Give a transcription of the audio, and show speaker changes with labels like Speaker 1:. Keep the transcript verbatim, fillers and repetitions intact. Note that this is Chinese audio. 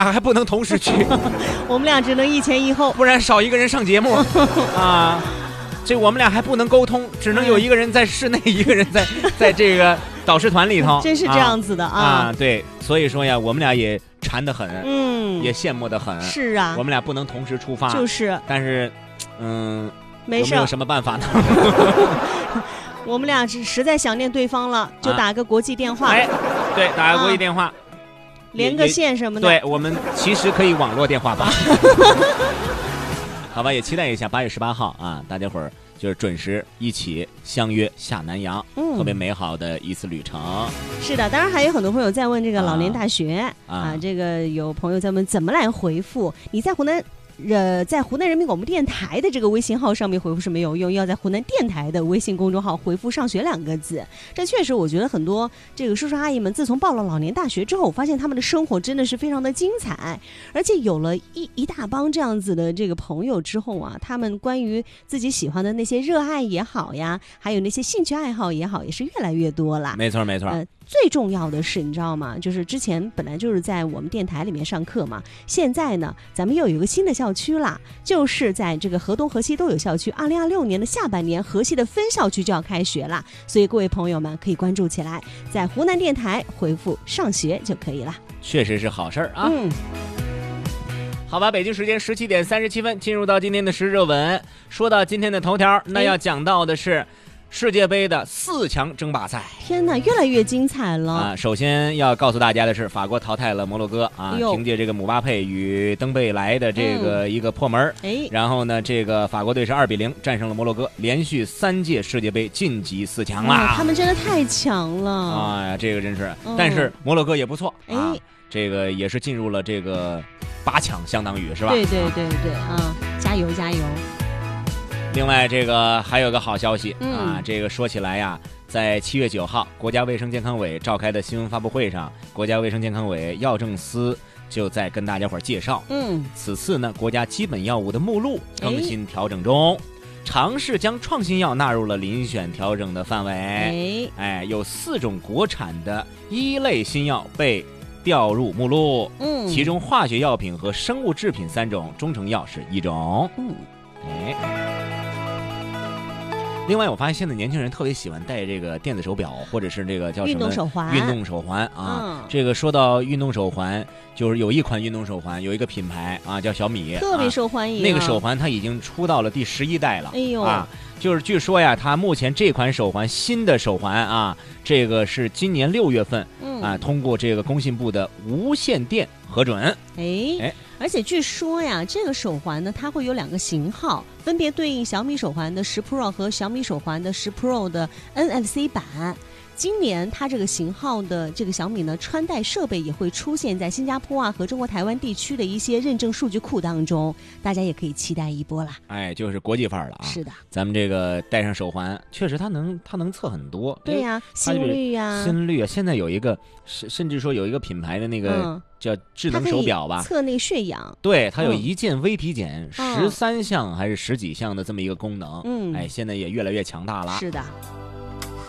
Speaker 1: 还不能同时去，
Speaker 2: 我们俩只能一前一后，
Speaker 1: 不然少一个人上节目啊。这我们俩还不能沟通，只能有一个人在室内，一个人在在这个导师团里头，
Speaker 2: 真是这样子的啊！
Speaker 1: 啊，对，所以说呀，我们俩也馋得很，
Speaker 2: 嗯，
Speaker 1: 也羡慕得很。
Speaker 2: 是啊，
Speaker 1: 我们俩不能同时出发，
Speaker 2: 就是，
Speaker 1: 但是，嗯，
Speaker 2: 没事，
Speaker 1: 有没有什么办法呢？
Speaker 2: 我们俩是实在想念对方了，就打个国际电话。
Speaker 1: 哎，对，打个国际电话，
Speaker 2: 连个线什么的。
Speaker 1: 对，我们其实可以网络电话吧。好吧，也期待一下八月十八号啊，大家伙儿就是准时一起相约下南洋，嗯，特别美好的一次旅程。
Speaker 2: 是的，当然还有很多朋友在问这个老年大学 啊, 啊，这个有朋友在问怎么来回复。你在湖南。呃，在湖南人民广播电台的这个微信号上面回复是没有用，要在湖南电台的微信公众号回复上学两个字。这确实我觉得很多这个叔叔阿姨们自从报了老年大学之后，我发现他们的生活真的是非常的精彩，而且有了一一大帮这样子的这个朋友之后啊，他们关于自己喜欢的那些热爱也好呀，还有那些兴趣爱好也好，也是越来越多了。
Speaker 1: 没错没错、呃
Speaker 2: 最重要的是你知道吗，就是之前本来就是在我们电台里面上课嘛，现在呢咱们又有一个新的校区啦，就是在这个河东河西都有校区，二零二六年的下半年河西的分校区就要开学啦，所以各位朋友们可以关注起来，在湖南电台回复上学就可以了。
Speaker 1: 确实是好事儿啊。
Speaker 2: 嗯，
Speaker 1: 好吧，北京时间十七点三十七分，进入到今天的时热文。说到今天的头条，那要讲到的是世界杯的四强争霸赛。
Speaker 2: 天哪，越来越精彩了
Speaker 1: 啊！首先要告诉大家的是，法国淘汰了摩洛哥啊，凭借这个姆巴佩与登贝莱的这个一个破门，
Speaker 2: 嗯、
Speaker 1: 然后呢，这个法国队是二比零战胜了摩洛哥，连续三届世界杯晋级四强啦、
Speaker 2: 啊！他们真的太强了！
Speaker 1: 哎呀，这个真是，嗯、但是摩洛哥也不错啊，这个也是进入了这个八强，相当于是吧？
Speaker 2: 对对对对啊，加油加油！
Speaker 1: 另外，这个还有个好消息、
Speaker 2: 嗯、
Speaker 1: 啊，这个说起来呀，在七月九号，国家卫生健康委召开的新闻发布会上，国家卫生健康委药政司就在跟大家伙介绍，
Speaker 2: 嗯，
Speaker 1: 此次呢，国家基本药物的目录更新调整中，尝试将创新药纳入了遴选调整的范围。
Speaker 2: 哎，
Speaker 1: 哎，有四种国产的一类新药被调入目录，
Speaker 2: 嗯，
Speaker 1: 其中化学药品和生物制品三种，中成药是一种。
Speaker 2: 嗯，
Speaker 1: 哎。另外，我发现现在年轻人特别喜欢戴这个电子手表，或者是这个叫什么
Speaker 2: 运动手环。
Speaker 1: 运动手环啊、
Speaker 2: 嗯，
Speaker 1: 这个说到运动手环，就是有一款运动手环，有一个品牌啊叫小米，
Speaker 2: 特别受欢迎、啊。
Speaker 1: 那个手环它已经出到了第十一代了。
Speaker 2: 哎呦
Speaker 1: 啊，就是据说呀，它目前这款手环新的手环啊，这个是今年六月份、
Speaker 2: 嗯、
Speaker 1: 啊通过这个工信部的无线电核准。
Speaker 2: 哎
Speaker 1: 哎。
Speaker 2: 而且据说呀，这个手环呢，它会有两个型号，分别对应小米手环的十 Pro 和小米手环的十 Pro 的 N F C 版。今年它这个型号的这个小米呢，穿戴设备也会出现在新加坡啊和中国台湾地区的一些认证数据库当中，大家也可以期待一波啦。
Speaker 1: 哎，就是国际范儿了啊！
Speaker 2: 是的，咱
Speaker 1: 们这个戴上手环，确实它能它能测很多。
Speaker 2: 对呀、啊，心率呀、啊，
Speaker 1: 心率啊！现在有一个甚甚至说有一个品牌的那个。嗯叫智能手表吧，
Speaker 2: 测那个血氧，
Speaker 1: 对，它有一键微体检，
Speaker 2: 嗯、
Speaker 1: 十三项还是十几项的这么一个功能，
Speaker 2: 嗯，
Speaker 1: 哎，现在也越来越强大了。
Speaker 2: 是的。